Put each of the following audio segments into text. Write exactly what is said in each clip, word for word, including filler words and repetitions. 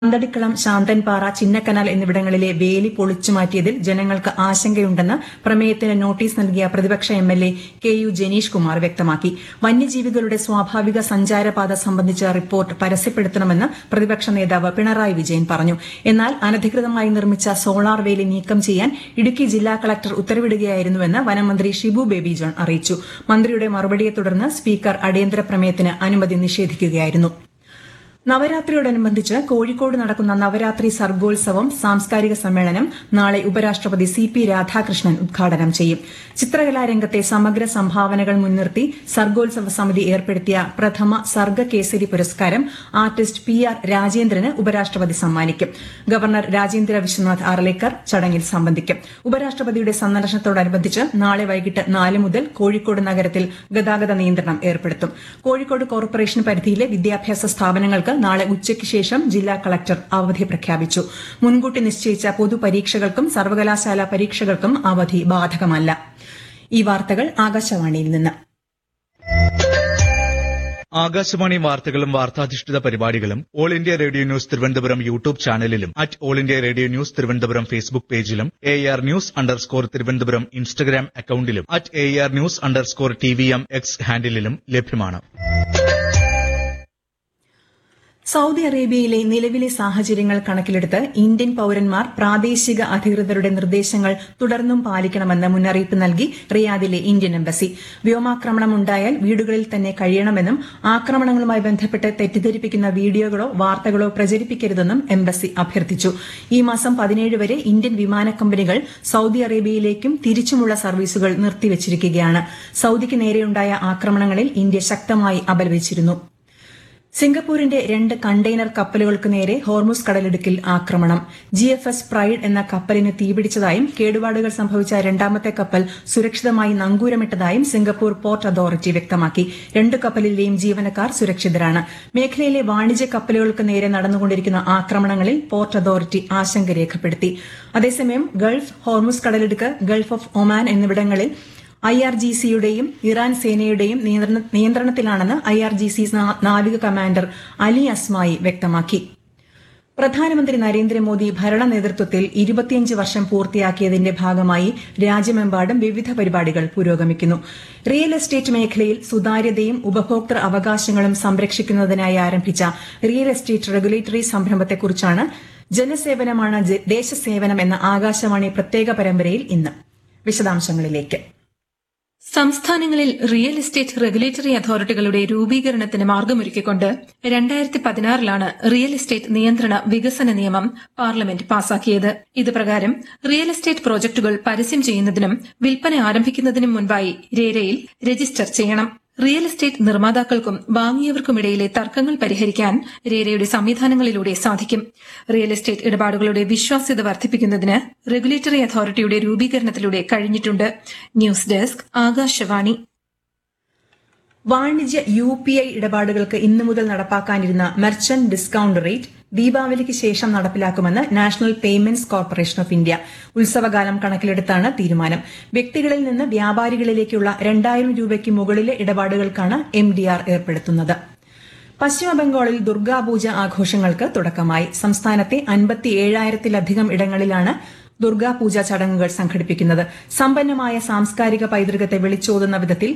പന്തടിക്കളം, ശാന്തൻപാറ, ചിന്നക്കനാൽ എന്നിവിടങ്ങളിലെ വേലി പൊളിച്ചുമാറ്റിയതിൽ ജനങ്ങൾക്ക് ആശങ്കയുണ്ടെന്ന് പ്രമേയത്തിന് നോട്ടീസ് നൽകിയ പ്രതിപക്ഷ MLA K U Janeesh Kumar വ്യക്തമാക്കി. വന്യജീവികളുടെ സ്വാഭാവിക സഞ്ചാരപാത സംബന്ധിച്ച റിപ്പോർട്ട് പരസ്യപ്പെടുത്തണമെന്ന് പ്രതിപക്ഷ നേതാവ് പിണറായി വിജയൻ പറഞ്ഞു. എന്നാൽ അനധികൃതമായി നിർമ്മിച്ച സോളാർ വേലി നീക്കം ചെയ്യാൻ ഇടുക്കി ജില്ലാ കളക്ടർ ഉത്തരവിടുകയായിരുന്നുവെന്ന് വനമന്ത്രി ഷിബു ബേബി ജോൺ അറിയിച്ചു. മന്ത്രിയുടെ മറുപടിയെ തുടർന്ന് സ്പീക്കർ അടിയന്തര പ്രമേയത്തിന് അനുമതി നിഷേധിക്കുകയായിരുന്നു. നവരാത്രിയോടനുബന്ധിച്ച് കോഴിക്കോട് നടക്കുന്ന നവരാത്രി സർഗോത്സവം സാംസ്കാരിക സമ്മേളനം നാളെ ഉപരാഷ്ട്രപതി സി പി രാധാകൃഷ്ണൻ ഉദ്ഘാടനം ചെയ്യും. ചിത്രകലാരംഗത്തെ സമഗ്ര സംഭാവനകൾ മുൻനിർത്തി സർഗോത്സവ സമിതി ഏർപ്പെടുത്തിയ പ്രഥമ സർഗ കേസരി പുരസ്കാരം ആർട്ടിസ്റ്റ് പി ആർ രാജേന്ദ്രന് ഉപരാഷ്ട്രപതി സമ്മാനിക്കും. ഗവർണർ രാജേന്ദ്ര വിശ്വനാഥ് ആർലേക്കർ ചടങ്ങിൽ സംബന്ധിക്കും. ഉപരാഷ്ട്രപതിയുടെ സന്ദർശനത്തോടനുബന്ധിച്ച് നാളെ വൈകിട്ട് നാല് മുതൽ കോഴിക്കോട് നഗരത്തിൽ ഗതാഗത നിയന്ത്രണം ഏർപ്പെടുത്തും. കോഴിക്കോട് കോർപ്പറേഷൻ പരിധിയിലെ വിദ്യാഭ്യാസ സ്ഥാപനങ്ങൾക്ക് നാളെ ഉച്ചയ്ക്ക് ശേഷം ജില്ലാ കളക്ടർ അവധി പ്രഖ്യാപിച്ചു. മുൻകൂട്ടി നിശ്ചയിച്ച പൊതുപരീക്ഷകൾക്കും സർവകലാശാല പരീക്ഷകൾക്കും അവധി ബാധകമല്ല. ഈ വാർത്തകൾ ആകാശവാണിയിൽ നിന്ന്. ആകാശവാണി വാർത്തകളും വാർത്താധിഷ്ഠിത പരിപാടികളും all India radio news Thiruvananthapuram YouTube ചാനലിലും at all India radio news Thiruvananthapuram Facebook പേജിലും A R news underscore Thiruvananthapuram Instagram അക്കൌണ്ടിലും at A R news underscore T V M X ഹാൻഡിലും ലഭ്യമാണ്. സൌദി അറേബ്യയിലെ നിലവിലെ സാഹചര്യങ്ങൾ കണക്കിലെടുത്ത് ഇന്ത്യൻ പൌരന്മാർ പ്രാദേശിക അധികൃതരുടെ നിർദ്ദേശങ്ങൾ തുടർന്നും പാലിക്കണമെന്ന് മുന്നറിയിപ്പ് നൽകി റിയാദിലെ ഇന്ത്യൻ എംബസി. വ്യോമാക്രമണമുണ്ടായാൽ വീടുകളിൽ തന്നെ കഴിയണമെന്നും ആക്രമണങ്ങളുമായി ബന്ധപ്പെട്ട് തെറ്റിദ്ധരിപ്പിക്കുന്ന വീഡിയോകളോ വാർത്തകളോ പ്രചരിപ്പിക്കരുതെന്നും എംബസി അഭ്യർത്ഥിച്ചു. ഈ മാസം പതിനേഴ് വരെ ഇന്ത്യൻ വിമാന കമ്പനികൾ സൌദി അറേബ്യയിലേക്കും തിരിച്ചുമുള്ള സർവീസുകൾ നിർത്തിവച്ചിരിക്കുകയാണ്. സൌദിക്ക് നേരെയുണ്ടായ ആക്രമണങ്ങളിൽ ഇന്ത്യ ശക്തമായി അപലപിച്ചിരുന്നു. സിംഗപ്പൂരിന്റെ രണ്ട് കണ്ടെയ്നർ കപ്പലുകൾക്ക് നേരെ ഹോർമുസ് കടലിടുക്കിൽ ആക്രമണം. ജി എഫ് എസ് പ്രൈഡ് എന്ന കപ്പലിന് തീപിടിച്ചതായും കേടുപാടുകൾ സംഭവിച്ച രണ്ടാമത്തെ കപ്പൽ സുരക്ഷിതമായി നങ്കൂരമിട്ടതായും സിംഗപ്പൂർ പോർട്ട് അതോറിറ്റി വ്യക്തമാക്കി. രണ്ട് കപ്പലിലെയും ജീവനക്കാർ സുരക്ഷിതരാണ്. മേഖലയിലെ വാണിജ്യ കപ്പലുകൾക്ക് നേരെ നടന്നുകൊണ്ടിരിക്കുന്ന ആക്രമണങ്ങളിൽ പോർട്ട് അതോറിറ്റി ആശങ്ക രേഖപ്പെടുത്തി. അതേസമയം ഗൾഫ്, ഹോർമുസ് കടലിടുക്ക്, ഗൾഫ് ഓഫ് ഒമാൻ എന്നിവിടങ്ങളിൽ I R G സിയുടെയും Iran സേനയുടെയും നിയന്ത്രണത്തിലാണെന്ന് I R G C നാവിക കമാൻഡർ അലി അസ്മായി വ്യക്തമാക്കി. പ്രധാനമന്ത്രി നരേന്ദ്രമോദി ഭരണ നേതൃത്വത്തിൽ ഇരുപത്തിയഞ്ച് വർഷം പൂർത്തിയാക്കിയതിന്റെ ഭാഗമായി രാജ്യമെമ്പാടും വിവിധ പരിപാടികൾ പുരോഗമിക്കുന്നു. റിയൽ എസ്റ്റേറ്റ് മേഖലയിൽ സുതാര്യതയും ഉപഭോക്തൃ അവകാശങ്ങളും സംരക്ഷിക്കുന്നതിനായി ആരംഭിച്ച റിയൽ എസ്റ്റേറ്റ് റെഗുലേറ്ററി സംരംഭത്തെക്കുറിച്ചാണ് ജനസേവനമാണ് ദേശസേവനം എന്ന ആകാശവാണി പ്രത്യേക പരമ്പരയിൽ ഇന്ന്. വിശദാംശങ്ങളിലേക്ക്. സംസ്ഥാനങ്ങളിൽ റിയൽ എസ്റ്റേറ്റ് റെഗുലേറ്ററി അതോറിറ്റികളുടെ രൂപീകരണത്തിന് മാർഗമൊരുക്കിക്കൊണ്ട് രണ്ടായിരത്തി പതിനാറിലാണ് റിയൽ എസ്റ്റേറ്റ് നിയന്ത്രണ വികസന നിയമം പാർലമെന്റ് പാസാക്കിയത്. ഇത് പ്രകാരം റിയൽ എസ്റ്റേറ്റ് പ്രോജക്ടുകൾ പരസ്യം ചെയ്യുന്നതിനും വിൽപ്പന ആരംഭിക്കുന്നതിനും മുൻപായി രേരയിൽ രജിസ്റ്റർ ചെയ്യണം. റിയൽ എസ്റ്റേറ്റ് നിർമ്മാതാക്കൾക്കും വാങ്ങിയവർക്കുമിടയിലെ തർക്കങ്ങൾ പരിഹരിക്കാൻ രേരയുടെ സംവിധാനങ്ങളിലൂടെ സാധിക്കും. റിയൽ എസ്റ്റേറ്റ് ഇടപാടുകളുടെ വിശ്വാസ്യത വർദ്ധിപ്പിക്കുന്നതിന് റെഗുലേറ്ററി അതോറിറ്റിയുടെ രൂപീകരണത്തിലൂടെ കഴിഞ്ഞിട്ടുണ്ട്. News desk, Akashvani. വാണിജ്യ യു പി ഐ ഇടപാടുകൾക്ക് ഇന്നു മുതൽ നടപ്പാക്കാനിരുന്ന മെർച്ചന്റ് ഡിസ്കൌണ്ട് റേറ്റ് ദീപാവലിക്ക് ശേഷം നടപ്പിലാക്കുമെന്ന് national payments corporation of India. ഉത്സവകാലം കണക്കിലെടുത്താണ് തീരുമാനം. വ്യക്തികളിൽ നിന്ന് വ്യാപാരികളിലേക്കുള്ള രണ്ടായിരം രൂപയ്ക്ക് മുകളിലെ ഇടപാടുകൾക്കാണ് എം ഡി ആർ ഏർപ്പെടുത്തുന്നത്. പശ്ചിമബംഗാളിൽ ദുർഗാപൂജ ആഘോഷങ്ങൾക്ക് തുടക്കമായി. സംസ്ഥാനത്തെ അൻപത്തിയേഴായിരത്തിലധികം ഇടങ്ങളിലാണ് ദുർഗാപൂജ ചടങ്ങുകൾ സംഘടിപ്പിക്കുന്നത്. സമ്പന്നമായ സാംസ്കാരിക പൈതൃകത്തെ വിളിച്ചോതുന്ന വിധത്തിൽ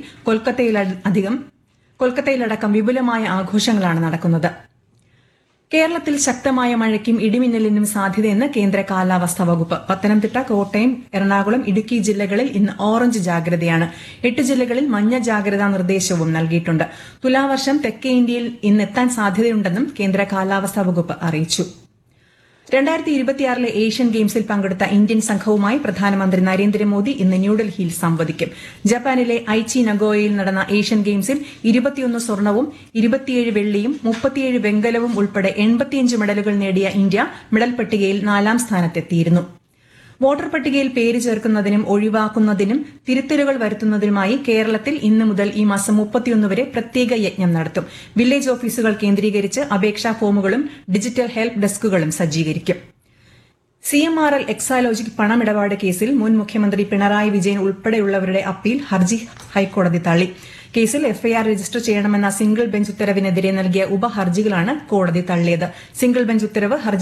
കൊൽക്കത്തയിലടക്കം വിപുലമായ ആഘോഷങ്ങളാണ് നടക്കുന്നത്. കേരളത്തിൽ ശക്തമായ മഴയ്ക്കും ഇടിമിന്നലിനും സാധ്യതയെന്ന് കേന്ദ്ര കാലാവസ്ഥാ വകുപ്പ്. പത്തനംതിട്ട, കോട്ടയം, എറണാകുളം, ഇടുക്കി ജില്ലകളിൽ ഇന്ന് ഓറഞ്ച് ജാഗ്രതയാണ്. എട്ട് ജില്ലകളിൽ മഞ്ഞ ജാഗ്രതാ നിർദ്ദേശവും നൽകിയിട്ടുണ്ട്. തുലാവർഷം തെക്കേ ഇന്ത്യയിൽ ഇന്നെത്താൻ സാധ്യതയുണ്ടെന്നും കേന്ദ്ര കാലാവസ്ഥാ വകുപ്പ് അറിയിച്ചു. രണ്ടായിരത്തി ഇരുപത്തിയാറിലെ ഏഷ്യൻ ഗെയിംസിൽ പങ്കെടുത്ത ഇന്ത്യൻ സംഘവുമായി പ്രധാനമന്ത്രി നരേന്ദ്രമോദി ഇന്ന് ന്യൂഡൽഹിയിൽ സംവദിക്കും. ജപ്പാനിലെ ഐച്ചി നഗോയയിൽ നടന്ന ഏഷ്യൻ ഗെയിംസിൽ ഇരുപത്തിയൊന്ന് സ്വർണവും ഇരുപത്തിയേഴ് വെള്ളിയും മുപ്പത്തിയേഴ് വെങ്കലവും ഉൾപ്പെടെ എൺപത്തിയഞ്ച് മെഡലുകൾ നേടിയ ഇന്ത്യ മെഡൽ പട്ടികയിൽ നാലാം സ്ഥാനത്തെത്തിയിരുന്നു. വോട്ടർ പട്ടികയിൽ പേര് ചേർക്കുന്നതിനും ഒഴിവാക്കുന്നതിനും തിരുത്തലുകൾ വരുത്തുന്നതിനുമായി കേരളത്തിൽ ഇന്നു മുതൽ ഈ മാസം മുപ്പത്തിയൊന്ന് വരെ പ്രത്യേക യജ്ഞം നടത്തും. വില്ലേജ് ഓഫീസുകൾ കേന്ദ്രീകരിച്ച് അപേക്ഷാ ഫോമുകളും ഡിജിറ്റൽ ഹെൽപ്പ് ഡെസ്കുകളും സജ്ജീകരിക്കും. C M R L Exalogic പണമിടപാട് കേസിൽ മുൻ മുഖ്യമന്ത്രി പിണറായി വിജയൻ ഉൾപ്പെടെയുള്ളവരുടെ അപ്പീൽ ഹർജി ഹൈക്കോടതി തള്ളി. കേസിൽ എഫ്ഐആർ രജിസ്റ്റർ ചെയ്യണമെന്ന സിംഗിൾ ബെഞ്ച് ഉത്തരവിനെതിരെ നൽകിയ ഉപഹർജികളാണ് കോടതി തള്ളിയത്. സിംഗിൾ ബെഞ്ച് ഉത്തരവ് ഹർജി